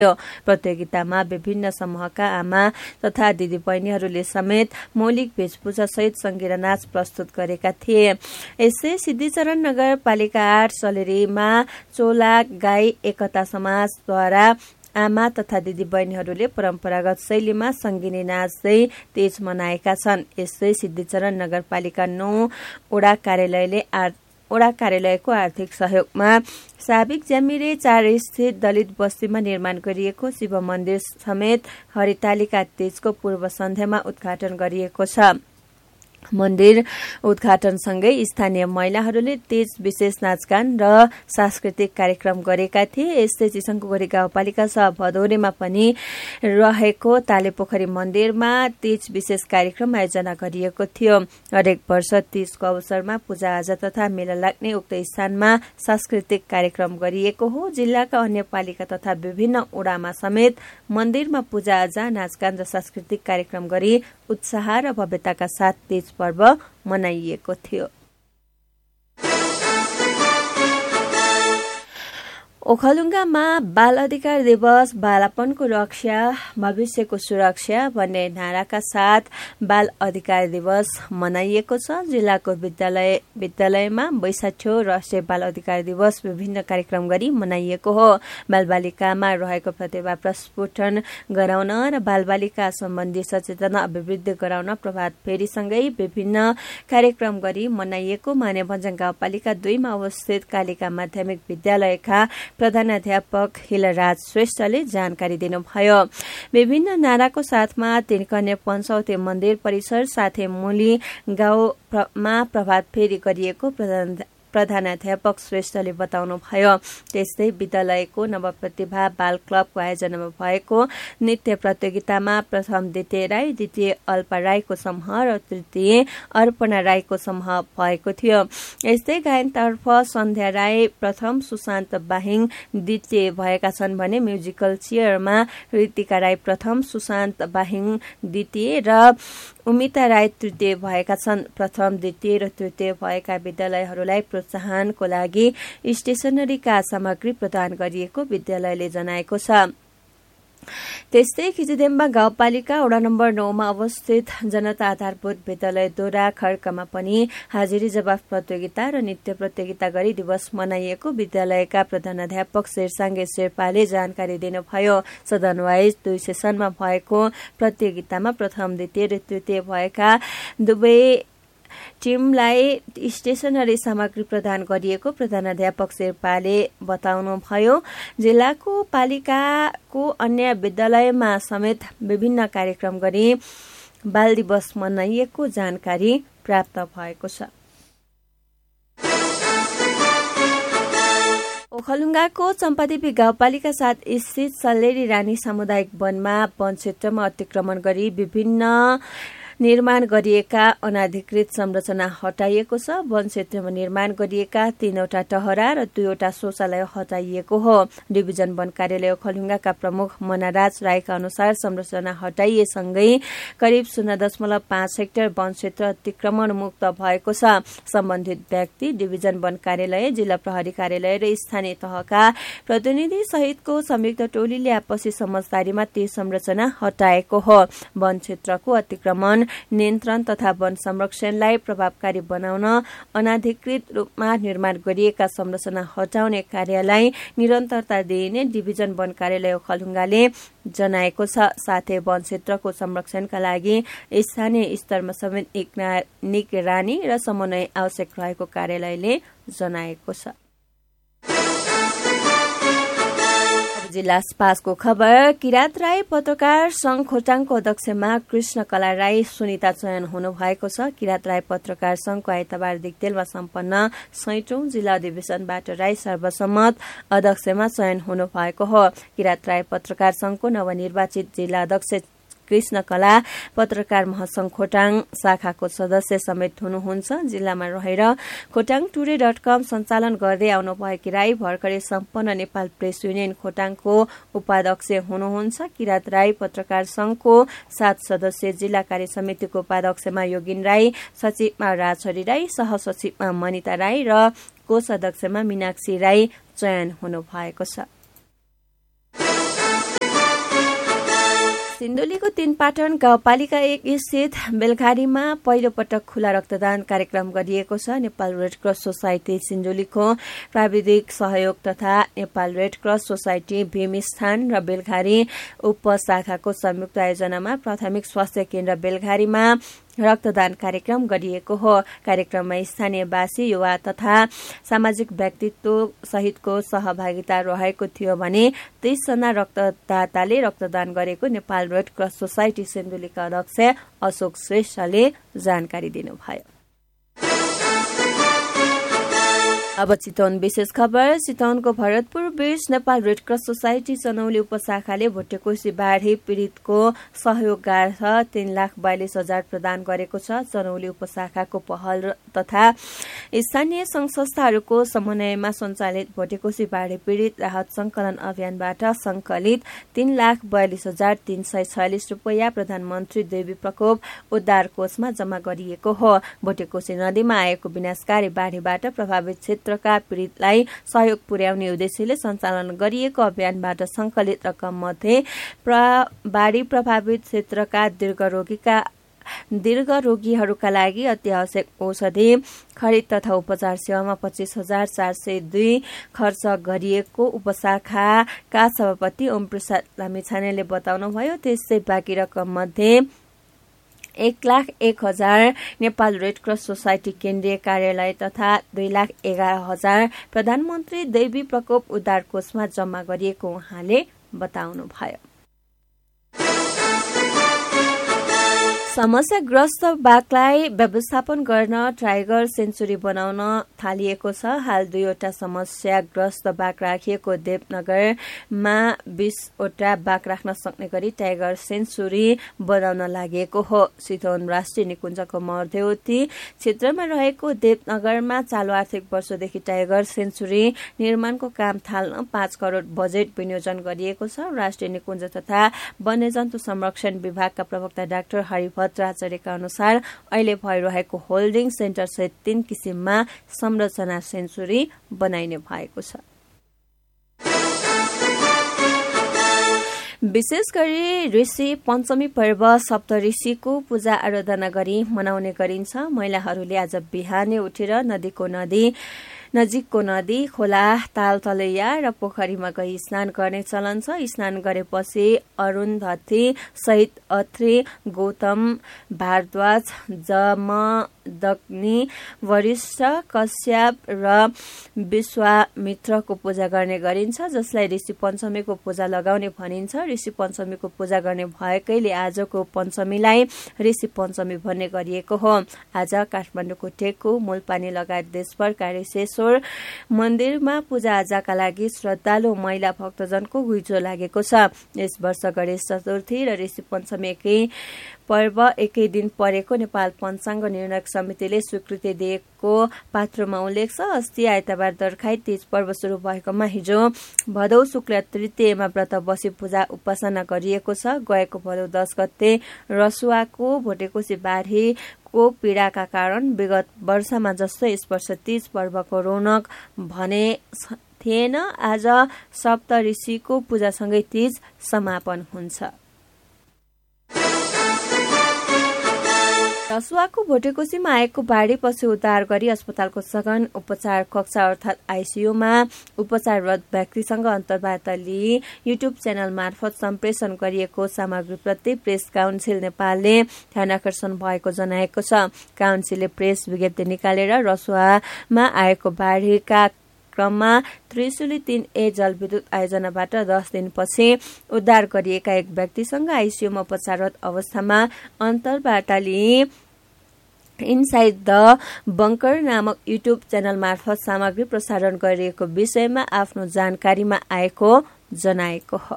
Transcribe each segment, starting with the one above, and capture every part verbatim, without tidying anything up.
प्रतियोगितामा विभिन्न समूहका आमा तथा दिदीबहिनीहरूले समेत मौलिक वेशभूषा सहित संगीत नाच प्रस्तुत गरेका थिए। यसै सिद्धिचरण नगरपालिका आठ सलेरीमा चोला गाई एकता समाजद्वारा आमा तथा दिदीबहिनीहरूले परम्परागत शैलीमा संगिनी नाच्दै तीज मनाएका छन्। यसै सिद्धिचरण नगरपालिका नौ वडा कार्यालयले वडा कार्यालयको आर्थिक सहयोगमा साबिक ज्यामिरे चार स्थित दलित बस्तीमा निर्माण गरिएको शिव मन्दिर समेत हरितालिका तीजको पूर्व सन्ध्यामा उद्घाटन गरिएको छ। मन्दिर उद्घाटनसँगै स्थानीय महिलाहरूले तीज विशेष नाचगान र सांस्कृतिक कार्यक्रम गरेका थिए। यस्तै चिसङकोगढी गाउँपालिका छ भदौरेमा पनि रहेको तालेपोखरी मन्दिरमा तीज विशेष कार्यक्रम आयोजना गरिएको थियो। हरेक वर्ष तीजको अवसरमा पूजाआजा तथा मेला लाग्ने उक्त स्थानमा सांस्कृतिक कार्यक्रम गरिएको हो। जिल्लाका अन्य पालिका तथा विभिन्न वडामा समेत मन्दिरमा पूजाआजा नाचगान र सांस्कृतिक कार्यक्रम गरी उत्साह र भव्यताका साथ तीज पर्व मनाइएको थियो। ओखलढुङ्गामा बाल अधिकार दिवस बालापनको रक्षा भविष्यको सुरक्षा भन्ने नाराका साथ बाल अधिकार दिवस मनाइएको छ। जिल्लाको विद्यालय विद्यालयमा बैसठौं राष्ट्रिय बाल अधिकार दिवस विभिन्न कार्यक्रम गरी मनाइएको हो। बालबालिकामा रहेको प्रतिभा प्रस्फुटन गराउन र बालबालिका सम्बन्धी सचेतना अभिवृद्धि गराउन प्रभात फेरीसँगै विभिन्न कार्यक्रम गरी मनाइएको मानेभन्ज्याङ गाउँपालिका दुईमा अवस्थित कालिका माध्यमिक विद्यालयका प्रधानाध्यापक हिलराज श्रेष्ठले जानकारी दिनुभयो। विभिन्न नाराको साथमा तिनकन्या पञ्चौते मन्दिर परिसर साथै मुली गाउँमा प्रभात फेरी गरिएको प्रधान प्रधानाध्यापक श्रेष्ठले बताउनुभयो। त्यस्तै विद्यालयको नवप्रतिभा बाल क्लबको आयोजनामा भएको नृत्य प्रतियोगितामा प्रथम द्वितीय राई, द्वितीय अल्पा राईको समूह र तृतीय अर्पणा राईको समूह भएको थियो। यस्तै गायनतर्फ सन्ध्या राई प्रथम, सुशान्त बाहिङ द्वितीय भएका छन् भने म्युजिकल चेयरमा ऋतिका राई प्रथम, सुशान्त बाहिङ द्वितीय र उमिता राई तृतीय भएका छन्। प्रथम, द्वितीय र तृतीय भएका विद्यालयहरूलाई प्रोत्साहनको लागि स्टेशनरीका सामग्री प्रदान गरिएको विद्यालयले जनाएको छ। त्यस्तै खिचिदेम्बा गाउँपालिका वडा नम्बर नौमा अवस्थित जनता आधारभूत विद्यालय दोरा खड्कामा पनि हाजिरी जवाफ प्रतियोगिता र नृत्य प्रतियोगिता गरी दिवस मनाइएको विद्यालयका प्रधानाध्यापक शेरसाङ्गे शेर्पाले जानकारी दिनुभयो। सदन वाइज दुई सेसनमा भएको प्रतियोगितामा प्रथम, द्वितीय र तृतीय भएका दुवै टिमलाई स्टेशनरी सामग्री प्रदान गरिएको प्रधानाध्यापक शेर्पाले बताउनुभयो। जिल्लाको पालिकाको अन्य विद्यालयमा समेत विभिन्न कार्यक्रम गरी बाल दिवस मनाइएको जानकारी प्राप्त भएको छ। ओखलढुङ्गाको चम्पादेवी गाउँपालिका साथ स्थित सल्लेरी रानी सामुदायिक वनमा वन क्षेत्रमा अतिक्रमण गरी विभिन्न निर्माण गरिएका अनाधिकृत संरचना हटाइएको छ। वन क्षेत्रमा निर्माण गरिएका तीनवटा टहरा र दुईवटा शौचालय हटाइएको हो। डिभिजन वन कार्यालय ओखलढुङ्गाका प्रमुख मनाराज राईका अनुसार संरचना हटाइएसँगै करिब शून्य दशमलव पाँच हेक्टर वन क्षेत्र अतिक्रमण मुक्त भएको छ। सम्बन्धित व्यक्ति, डिभिजन वन कार्यालय, जिल्ला प्रहरी कार्यालय र स्थानीय तहका प्रतिनिधि सहितको संयुक्त टोलीले आपसी समझदारीमा ती संरचना हटाएको हो। वन क्षेत्रको अतिक्रमण नियन्त्रण तथा वन संरक्षणलाई प्रभावकारी बनाउन अनाधिकृत रूपमा निर्माण गरिएका संरचना हटाउने कार्यलाई निरन्तरता दिइने डिभिजन वन कार्यालय ओखलढुङ्गाले जनाएको छ। साथै वन क्षेत्रको संरक्षणका लागि स्थानीय स्तरमा समेत निगरानी र समन्वय आवश्यक रहेको कार्यालयले जनाएको छ। जिल्ला पासको खबर। किरात राई पत्रकार संघ खोटाङको अध्यक्षमा कृष्ण कला राई सुनिता चयन हुनु भएको छ। किरात राई पत्रकार संघको आइतबार दिगदेलमा सम्पन्न सैटौं जिल्ला अधिवेशनबाट राई सर्वसम्मत अध्यक्षमा चयन हुनु भएको हो। किरात राई पत्रकार संघको नवनिर्वाचित जिल्ला अध्यक्ष कृष्ण कला पत्रकार महासंघ खोटाङ शाखाको सदस्य समेत हुनुहुन्छ। जिल्लामा रहेर खोटाङ टुडे डट कम सञ्चालन गर्दै आउनुभएकी राई भर्खरै सम्पन्न नेपाल प्रेस युनियन खोटाङको उपाध्यक्ष हुनुहुन्छ। किरात राई पत्रकार संघको सात सदस्य जिल्ला कार्य समितिको उपाध्यक्षमा योगिन राई, सचिवमा राजहरी राई, सहसचिवमा मनिता राई र कोष अध्यक्षमा मीनाक्षी राई चयन हुनु भएको छ। सिन्धुलीको तीनपाटन गाउँपालिका एक स्थित बेलघारीमा पहिलो पटक खुला रक्तदान कार्यक्रम गरिएको छ। नेपाल रेड क्रस सोसाइटी सिन्धुलीको प्राविधिक सहयोग तथा नेपाल रेड क्रस सोसाइटी भीमस्थान र बेलघारी उपशाखाको संयुक्त आयोजनामा प्राथमिक स्वास्थ्य केन्द्र बेलघारीमा रक्तदान कार्यक्रम गरिएको हो। कार्यक्रममा स्थानीयवासी, युवा तथा सामाजिक व्यक्तित्व सहितको सहभागिता रहेको थियो भने तीस जना रक्तदाताले रक्तदान गरेको नेपाल रेड क्रस सोसाइटी सिन्धुलीका अध्यक्ष अशोक श्रेष्ठले जानकारी दिनुभयो। अब चितवन विशेष खबर। चितवनको भरतपुर बीच Nepal red cross society Chanauli उपशाखाले भुटेकोशी बाढी पीड़ितको सहयोगार्थ तीन लाख बयालिस हजार प्रदान गरेको छ। चनौली उपशाखाको पहल तथा स्थानीय संघ संस्थाहरूको समन्वयमा सञ्चालित भुटेकोशी बाढी पीड़ित राहत संकलन अभियानबाट संकलित तीन लाख बयालिस हजार तीन सय छयालिस रूपियाँ प्रधानमन्त्री देवी प्रकोप उद्धार कोषमा जम्मा गरिएको हो। भुटेकोशी नदीमा आएको विनाशकारी बाढीबाट प्रभावित क्षेत्रका पीड़ितलाई सहयोग पुर्याउने उद्देश्यले सञ्चालन गरिएको अभियानबाट संकलित रकम मध्ये बाढी प्रभावित क्षेत्रका दीर्घरोगीका दीर्घ रोगीहरूका लागि अत्यावश्यक औषधि खरिद तथा उपचार सेवामा पच्चीस हजार चार सय दुई खर्च गरिएको उपशाखाका सभापति ओम प्रसाद लामिछानेले बताउनुभयो। त्यसै बाँकी रकम मध्ये एक लाख एक हजार नेपाल रेड क्रस सोसाइटी केन्द्रीय कार्यालय तथा दुई लाख एघार हजार प्रधानमन्त्री देवी प्रकोप उद्धार कोषमा जम्मा गरिएको उहाँले बताउनुभयो। समस्याग्रस्त बाघलाई व्यवस्थापन गर्न टाइगर सेन्चुरी बनाउन थालिएको छ। हाल दुईवटा समस्याग्रस्त बाघ राखिएको देवनगरमा बीसवटा बाघ राख्न सक्ने गरी टाइगर सेन्चुरी बनाउन लागेको हो। चितवन राष्ट्रिय निकुञ्जको मर्देवती क्षेत्रमा रहेको देवनगरमा चालु आर्थिक वर्षदेखि टाइगर सेन्चुरी निर्माणको काम थाल्न पाँच करोड़ बजेट विनियोजन गरिएको छ। राष्ट्रिय निकुञ्ज तथा वन्यजन्तु संरक्षण विभागका प्रवक्ता डाक्टर हरिभ आचार्यका अनुसार अहिले भइरहेको होल्डिङ सेन्टर सहित तीन किसिममा संरचना सेन्चुरी बनाइने भएको छ। विशेष गरी ऋषि पञ्चमी पर्व सप्तऋषिको पूजा आराधना गरी मनाउने गरिन्छ। महिलाहरूले आज बिहानै उठेर नदीको नदी नजिकको नदी, खोला, ताल तलैया र पोखरीमा गई स्नान गर्ने चलन छ। स्नान गरेपछि अरुन्धती सहित अत्रि, गौतम, भारद्वाज, जमदग्नि, वरिष्ठ, कश्यप र विश्वामित्रको पूजा गर्ने गरिन्छ, जसलाई ऋषि पञ्चमीको पूजा लगाउने भनिन्छ। ऋषि पञ्चमीको पूजा गर्ने भएकैले आजको पञ्चमीलाई ऋषि पञ्चमी भन्ने गरिएको हो। आज काठमाडौँको टेकु, मूलपानी लगायत देशभरका ऋषेश्वर मन्दिरमा पूजा आजाका लागि श्रद्धालु महिला भक्तजनको घुइँचो लागेको छ। यस वर्ष गणेश चतुर्थी र ऋषि पञ्चमी एकै पर्व एकै दिन परेको नेपाल पञ्चाङ्ग निर्णयक समितिले स्वीकृति दिएको पात्रमा उल्लेख छ। अस्ति आइतबार दर्खाई तीज पर्व शुरू भएकोमा हिजो भदौ शुक्ल तृतीयमा व्रत बसी पूजा उपासना गरिएको छ। गएको भदौ दश गते रसुवाको भुटेकोशी बाढी को पीड़ाका कारण विगत वर्षमा जस्तो यस वर्ष तीज पर्वको रौनक भने थिएन। आज सप्तऋषिको पूजासँगै तीज समापन हुन्छ। रसुवाको भुटेकोशीमा आएको बाढीपछि उद्धार गरी अस्पतालको सघन उपचार कक्षा अर्थात आइसियूमा उपचाररत व्यक्तिसँग अन्तर्वार्ता लिई युट्युब च्यानल मार्फत सम्प्रेषण गरिएको सामग्रीप्रति प्रेस काउन्सिल नेपालले ध्यान आकर्षण भएको जनाएको छ। काउन्सिलले प्रेस विज्ञप्ति निकालेर रसुवामा आएको बाढीका क्रममा त्रिशुली तीन ए जलविद्युत आयोजनाबाट दस दिनपछि उद्धार गरिएका एक व्यक्तिसँग आइसियूमा उपचाररत अवस्थामा अन्तर्वार्ता लिई इनसाइड द बंकर नामक युट्युब च्यानल मार्फत सामग्री प्रसारण गरिएको विषयमा आफ्नो जानकारीमा आएको जनाएको हो।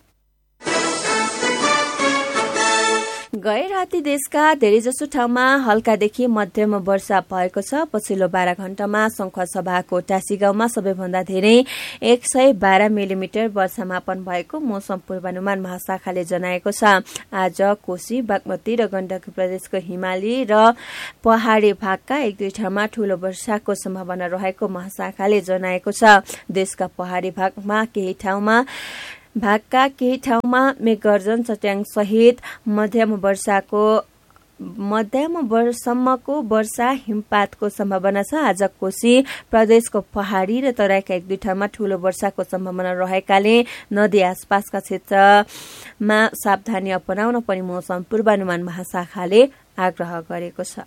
गए राति देशका धेरैजसो ठाउँमा हल्कादेखि मध्यम वर्षा भएको छ। पछिल्लो बाह्र घण्टामा शङ्खसभाको टासी गाउँमा सबैभन्दा धेरै एक सय बाह्र मिलिमिटर वर्षा मापन भएको मौसम पूर्वानुमान महाशाखाले जनाएको छ। आज कोशी, बागमती र गण्डकी प्रदेशको हिमाली र पहाड़ी भागका एक दुई ठाउँमा ठूलो वर्षाको सम्भावना रहेको महाशाखाले जनाएको छ। देशका पहाड़ी भागमा केही ठाउँमा भागका केही ठाउँमा मेघगर्जन चट्याङ सहित मध्यम वर्षाको मध्यम वर्षसम्मको वर्षा हिमपातको सम्भावना छ। आज कोशी प्रदेशको पहाडी र तराईका एक दुई ठाउँमा ठूलो वर्षाको सम्भावना रहेकाले नदी आसपासका क्षेत्रमा सावधानी अपनाउन पनि मौसम पूर्वानुमान महाशाखाले आग्रह गरेको छ।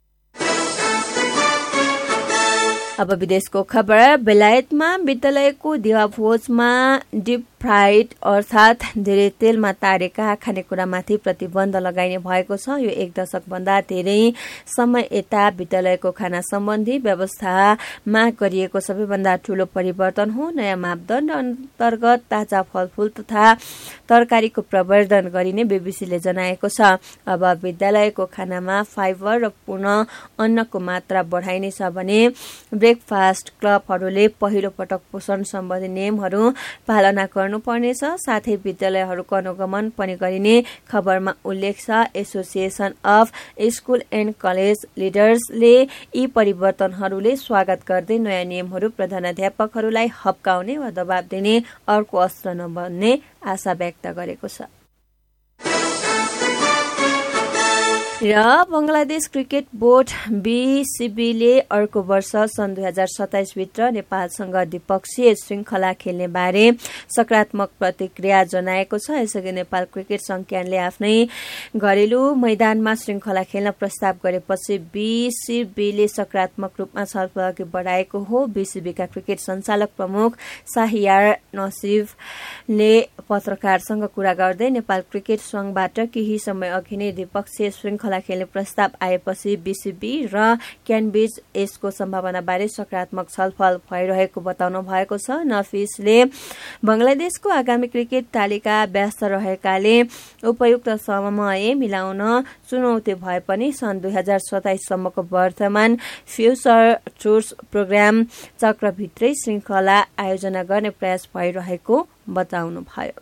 अब विदेशको खबर। बेलायतमा विद्यालयको दिवा भोजमा डिप फ्राइड अर्थात धेरै तेलमा तारेका खानेकुरामाथि प्रतिबन्ध लगाइने भएको छ। यो एक दशक भन्दा धेरै समय यता विद्यालयको खाना सम्बन्धी व्यवस्थामा गरिएको सबैभन्दा ठूलो परिवर्तन हो। नयाँ मापदण्ड अन्तर्गत ताजा फलफूल तथा तरकारीको प्रवर्धन गरिने बीबीसीले जनाएको छ। अब विद्यालयको खानामा फाइबर र पूर्ण अन्नको मात्रा बढाइनेछ भने ब्रेकफास्ट क्लबहरूले पहिलो पटक पोषण सम्बन्धी नियमहरू पालना गर्नु पर्नेछ। साथै विद्यालयहरूको अनुगमन पनि गरिने खबरमा उल्लेख छ। Association of school and college लिडर्सले यी परिवर्तनहरूले स्वागत गर्दै नयाँ नियमहरू प्रधानाध्यापकहरूलाई हप्काउने वा दबाब दिने अर्को अस्त्र नबन्ने आशा व्यक्त गरेको छ। र बंगलादेश क्रिकेट बोर्ड बीसीबीले अर्को वर्ष सन् दुई हजार सत्ताइस भित्र नेपालसँग द्विपक्षीय श्रृंखला खेल्ने बारे सकारात्मक प्रतिक्रिया जनाएको छ। यसअघि नेपाल क्रिकेट संज्ञानले आफ्नै घरेलु मैदानमा श्रृंखला खेल्न प्रस्ताव गरेपछि बीसीबीले सकारात्मक रूपमा छलफल अघि बढाएको हो। बीसीबीका क्रिकेट संचालक प्रमुख शाहरियार नसिबले पत्रकारसँग कुरा गर्दै नेपाल क्रिकेट संघबाट केही समय अघि नै द्विपक्षीय श्रृंखला खेल्ने प्रस्ताव आएपछि बीसीबी र क्यानबीच यसको सम्भावनाबारे सकारात्मक छलफल भइरहेको बताउनु भएको छ। नफिसले बंगलादेशको आगामी क्रिकेट तालिका व्यस्त रहेकाले उपयुक्त समय मिलाउन चुनौती भए पनि सन् दुई हजार सत्ताइस सम्मको वर्तमान फ्युचर टुर्स प्रोग्राम चक्रभित्रै श्रृंखला आयोजना गर्ने प्रयास भइरहेको बताउनुभयो।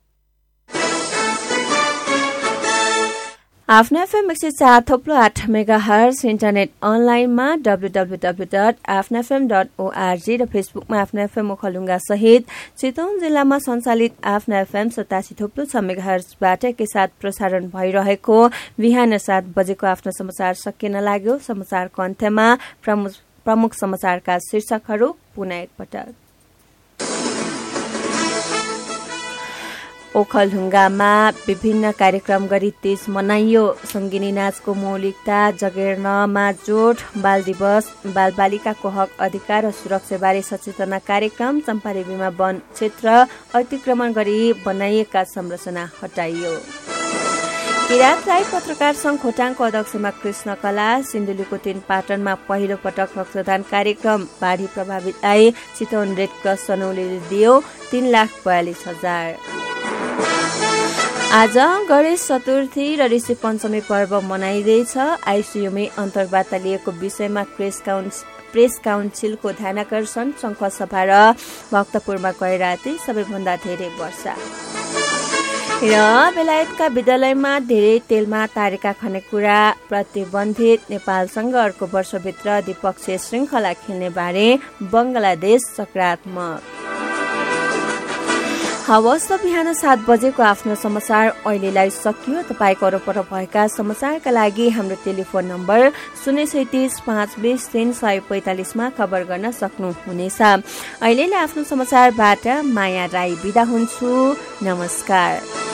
आफ्नो एफएम एक सय चार थोप्लो आठ मेगा हर्ज इन्टरनेट अनलाइनमा डब्लु डब्लु डब्लु डट आफ्नो एफएम डट ओआरजी र फेसबुकमा आफ्नो एफएम ओखलुङ्गा सहित चितवन जिल्लामा सञ्चालित आफ्नो एफएम सतासी थोप्लो छ मेगा हर्जबाट एकैसाथ प्रसारण भइरहेको बिहान सात बजेको आफ्नो समाचार सकिन लाग्यो। समाचारको अन्त्यमा प्रमुख समाचारका शीर्षकहरू पुनः एकपटक। ओखलढुङ्गामा विभिन्न कार्यक्रम गरी तीज मनाइयो। सङ्गिनी नाचको मौलिकता जगेर्नमा जोड, बाल दिवस, बाल बालिकाको हक अधिकार र सुरक्षाबारे सचेतना कार्यक्रम। चम्पारेवीमा वन क्षेत्र अतिक्रमण गरी बनाइएका संरचना हटाइयो। किरात राई पत्रकार संघ खोटाङको अध्यक्षमा कृष्ण कला। सिन्धुलीको तीन पाटनमा पहिलो पटक रक्तदान कार्यक्रम। बाढी प्रभावितलाई चितवन रेड क्रस सनौलीले दियो तीन लाख बयालिस हजार। आज गणेश चतुर्थी र ऋषि पञ्चमी पर्व मनाइँदैछ। आइसियुमै अन्तर्वार्ता लिएको विषयमा प्रेस काउन्सिल प्रेस काउन्सिलको ध्यानाकर्षण। शङ्खसभा र भक्तपुरमा गए राति सबैभन्दा धेरै वर्षा। र बेलायतका विद्यालयमा धेरै तेलमा तारेका खानेकुरा प्रतिबन्धित। नेपालसँग अर्को वर्षभित्र द्विपक्षीय श्रृङ्खला खेल्ने बारे बंगलादेश सकारात्मक। हवस् त बिहान सात बजेको आफ्नो समाचार अहिलेलाई सकियो। तपाईँको वरपर भएका समाचारका लागि हाम्रो टेलिफोन नम्बर शून्य सैतिस पाँच बिस तीन सय पैंतालिसमा खबर गर्न सक्नुहुनेछ। अहिलेलाई आफ्नो समाचारबाट माया राई बिदा हुन्छु। नमस्कार।